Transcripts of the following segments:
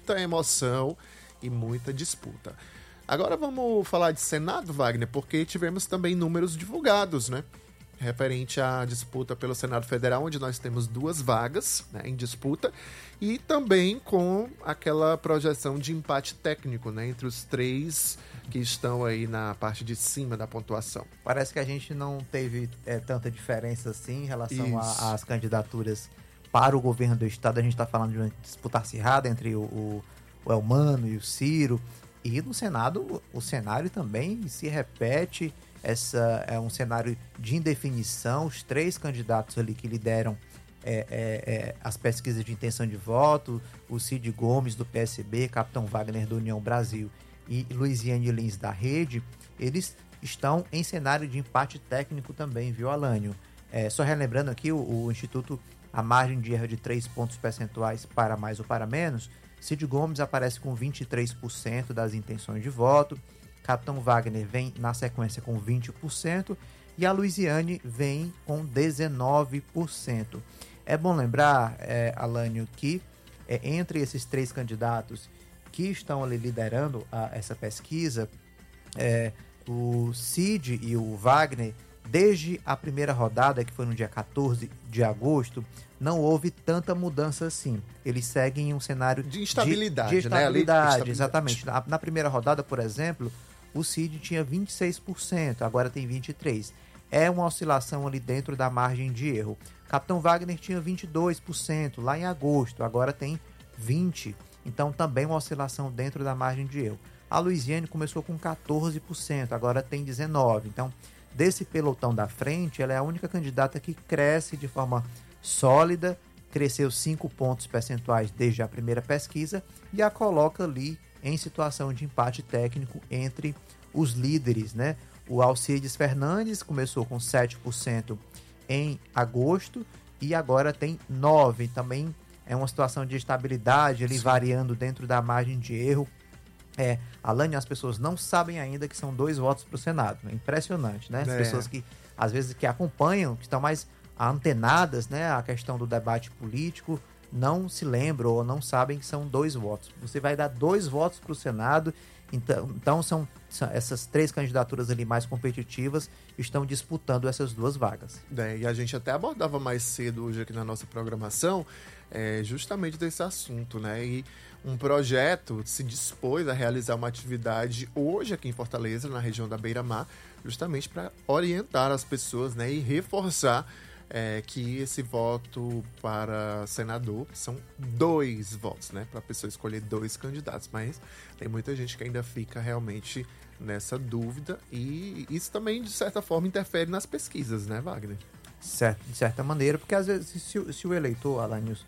muita emoção e muita disputa. Agora vamos falar de Senado, Wagner, porque tivemos também números divulgados, né? Referente à disputa pelo Senado Federal, onde nós temos 2 vagas, né, em disputa, e também com aquela projeção de empate técnico, né, entre os 3 que estão aí na parte de cima da pontuação. Parece que a gente não teve tanta diferença assim em relação às candidaturas para o governo do estado. A gente está falando de uma disputa acirrada entre o Elmano e o Ciro. E no Senado, o cenário também se repete. Essa é um cenário de indefinição. Os 3 candidatos ali que lideram as pesquisas de intenção de voto, o Cid Gomes do PSB, Capitão Wagner do União Brasil e Luiziane Lins da Rede, eles estão em cenário de empate técnico também, viu, Alânio? Só relembrando aqui, o Instituto, a margem de erro de 3 pontos percentuais para mais ou para menos. Cid Gomes aparece com 23% das intenções de voto, Capitão Wagner vem na sequência com 20% e a Luiziane vem com 19%. É bom lembrar, Alânio, que entre esses 3 candidatos que estão ali liderando essa pesquisa, o Cid e o Wagner, desde a primeira rodada, que foi no dia 14 de agosto, não houve tanta mudança assim. Eles seguem um cenário de instabilidade, de estabilidade, né? Exatamente. Na primeira rodada, por exemplo, o Cid tinha 26%, agora tem 23%. É uma oscilação ali dentro da margem de erro. Capitão Wagner tinha 22% lá em agosto, agora tem 20%. Então também uma oscilação dentro da margem de erro. A Luiziane começou com 14%, agora tem 19%. Então, desse pelotão da frente, ela é a única candidata que cresce de forma sólida, cresceu 5 pontos percentuais desde a primeira pesquisa e a coloca ali em situação de empate técnico entre os líderes, né? O Alcides Fernandes começou com 7% em agosto e agora tem 9%. Também é uma situação de estabilidade, ali variando dentro da margem de erro. Alânio, as pessoas não sabem ainda que são 2 votos para o Senado. É impressionante, né? As pessoas que, às vezes, que acompanham, que estão mais antenadas, né, a questão do debate político, não se lembram ou não sabem que são 2 votos. Você vai dar 2 votos para o Senado, então são essas 3 candidaturas ali mais competitivas estão disputando essas 2 vagas. E a gente até abordava mais cedo hoje aqui na nossa programação justamente desse assunto, né? E um projeto se dispôs a realizar uma atividade hoje aqui em Fortaleza, na região da Beira-Mar, justamente para orientar as pessoas, né, e reforçar que esse voto para senador são 2 votos, né? Para a pessoa escolher 2 candidatos. Mas tem muita gente que ainda fica realmente nessa dúvida e isso também, de certa forma, interfere nas pesquisas, né, Wagner? De certa maneira, porque às vezes se o eleitor, Alanios,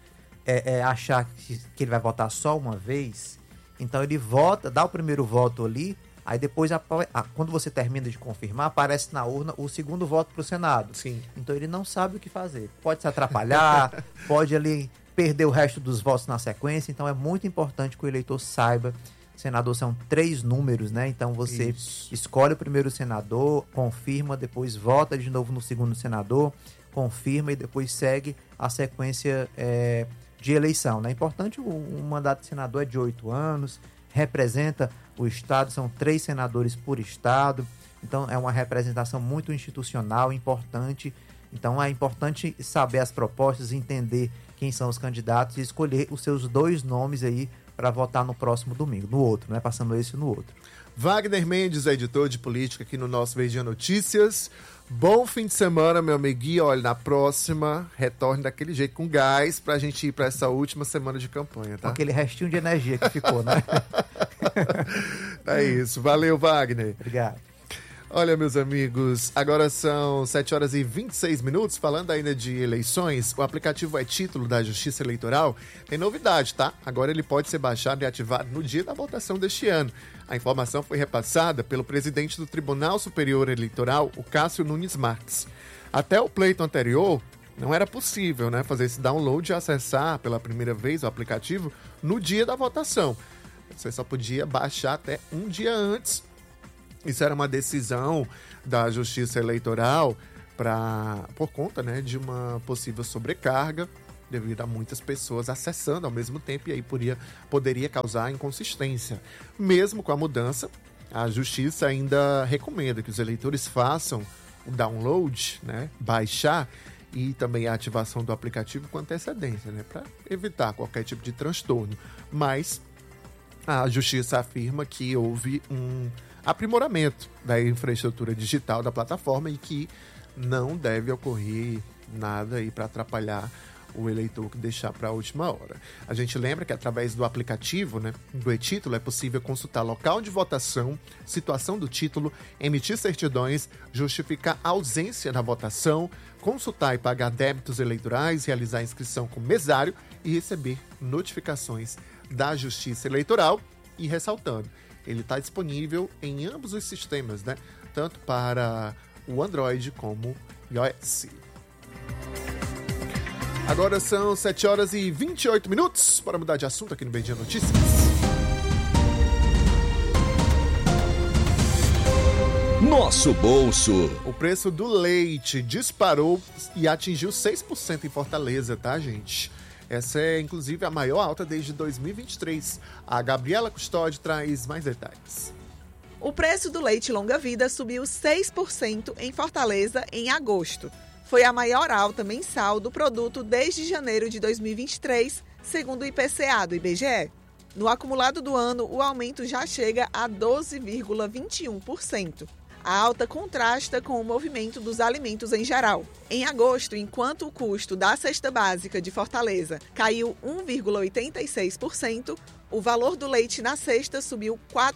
achar que ele vai votar só uma vez, então ele vota, dá o primeiro voto ali, aí depois, quando você termina de confirmar, aparece na urna o segundo voto para o Senado. Sim. Então ele não sabe o que fazer. Pode se atrapalhar, pode ali perder o resto dos votos na sequência. Então é muito importante que o eleitor saiba. Senador são 3 números, né? Então você escolhe o primeiro senador, confirma, depois vota de novo no segundo senador, confirma e depois segue a sequência de eleição, né? É importante, o mandato de senador é de 8 anos, representa o estado, são 3 senadores por estado, então é uma representação muito institucional, importante. Então é importante saber as propostas, entender quem são os candidatos e escolher os seus 2 nomes aí para votar no próximo domingo, no outro, né? Passando esse no outro. Wagner Mendes, editor de política aqui no nosso Verdinha Notícias. Bom fim de semana, meu amiguinho. Olha, na próxima, retorne daquele jeito, com gás, pra gente ir pra essa última semana de campanha, tá? Com aquele restinho de energia que ficou, né? É isso. Valeu, Wagner. Obrigado. Olha, meus amigos, agora são 7h26, falando ainda de eleições, o aplicativo Título da Justiça Eleitoral tem novidade, tá? Agora ele pode ser baixado e ativado no dia da votação deste ano. A informação foi repassada pelo presidente do Tribunal Superior Eleitoral, o Cássio Nunes Marques. Até o pleito anterior, não era possível, né, fazer esse download e acessar pela primeira vez o aplicativo no dia da votação. Você só podia baixar até um dia antes. Isso era uma decisão da Justiça Eleitoral por conta, né, de uma possível sobrecarga devido a muitas pessoas acessando ao mesmo tempo, e aí poderia causar inconsistência. Mesmo com a mudança, a Justiça ainda recomenda que os eleitores façam o download, né, baixar, e também a ativação do aplicativo com antecedência, né, para evitar qualquer tipo de transtorno. Mas a Justiça afirma que houve um aprimoramento da infraestrutura digital da plataforma e que não deve ocorrer nada aí para atrapalhar o eleitor que deixar para a última hora. A gente lembra que através do aplicativo, né, do e-título, é possível consultar local de votação, situação do título, emitir certidões, justificar a ausência da votação, consultar e pagar débitos eleitorais, realizar inscrição com mesário e receber notificações da Justiça Eleitoral. E ressaltando, ele está disponível em ambos os sistemas, né, tanto para o Android como o iOS. Agora são 7 horas e 28 minutos. Para mudar de assunto aqui no Bem Dia Notícias. Nosso bolso. O preço do leite disparou e atingiu 6% em Fortaleza, tá, gente? Essa é, inclusive, a maior alta desde 2023. A Gabriela Custódio traz mais detalhes. O preço do leite longa-vida subiu 6% em Fortaleza em agosto. Foi a maior alta mensal do produto desde janeiro de 2023, segundo o IPCA do IBGE. No acumulado do ano, o aumento já chega a 12,21%. A alta contrasta com o movimento dos alimentos em geral. Em agosto, enquanto o custo da cesta básica de Fortaleza caiu 1,86%, o valor do leite na cesta subiu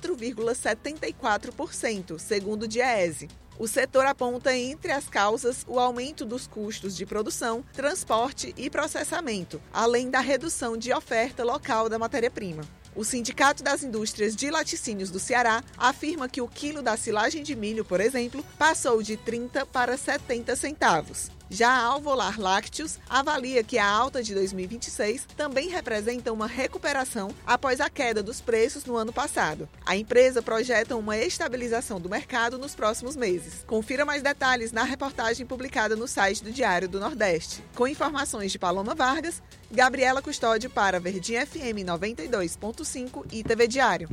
4,74%, segundo o Diese. O setor aponta entre as causas o aumento dos custos de produção, transporte e processamento, além da redução de oferta local da matéria-prima. O Sindicato das Indústrias de Laticínios do Ceará afirma que o quilo da silagem de milho, por exemplo, passou de 30 para 70 centavos. Já a Alvolar Lácteos avalia que a alta de 2026 também representa uma recuperação após a queda dos preços no ano passado. A empresa projeta uma estabilização do mercado nos próximos meses. Confira mais detalhes na reportagem publicada no site do Diário do Nordeste. Com informações de Paloma Vargas, Gabriela Custódio para Verdinha FM 92.5 e TV Diário.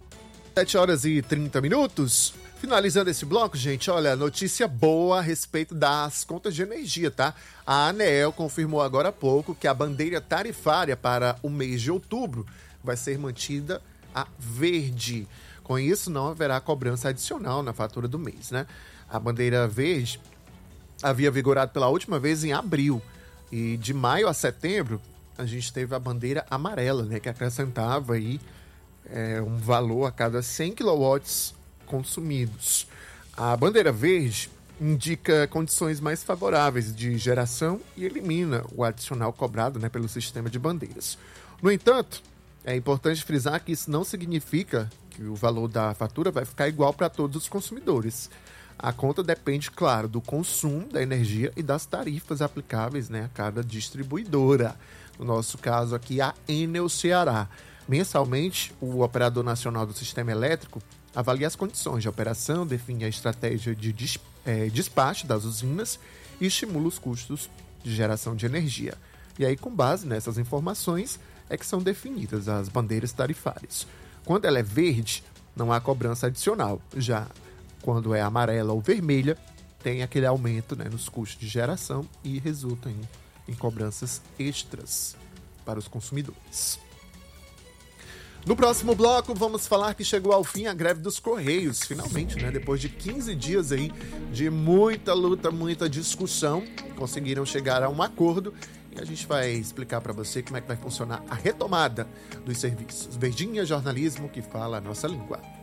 7 horas e 30 minutos. Finalizando esse bloco, gente, olha, notícia boa a respeito das contas de energia, tá? A ANEEL confirmou agora há pouco que a bandeira tarifária para o mês de outubro vai ser mantida a verde. Com isso, não haverá cobrança adicional na fatura do mês, né? A bandeira verde havia vigorado pela última vez em abril. E de maio a setembro, a gente teve a bandeira amarela, né? Que acrescentava aí um valor a cada 100 kW consumidos. A bandeira verde indica condições mais favoráveis de geração e elimina o adicional cobrado, né, pelo sistema de bandeiras. No entanto, é importante frisar que isso não significa que o valor da fatura vai ficar igual para todos os consumidores. A conta depende, claro, do consumo da energia e das tarifas aplicáveis, né, a cada distribuidora. No nosso caso aqui, a Enel Ceará. Mensalmente, o Operador Nacional do Sistema Elétrico avalia as condições de operação, define a estratégia de despacho das usinas e estimula os custos de geração de energia. E aí, com base nessas informações, é que são definidas as bandeiras tarifárias. Quando ela é verde, não há cobrança adicional. Já quando é amarela ou vermelha, tem aquele aumento, né, nos custos de geração e resulta em cobranças extras para os consumidores. No próximo bloco, vamos falar que chegou ao fim a greve dos Correios, finalmente, né? Depois de 15 dias aí de muita luta, muita discussão, conseguiram chegar a um acordo e a gente vai explicar para você como é que vai funcionar a retomada dos serviços. Verdinha Jornalismo, que fala a nossa língua.